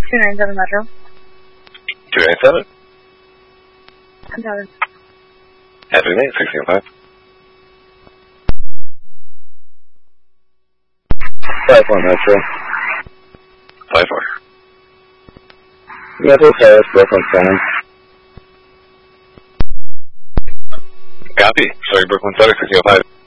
297 Metro. 297? 10,000. Happy May, 1605. 54 Metro. 54. Metro Paris, Brooklyn Center. Copy. Sorry, Brooklyn Center, 1605.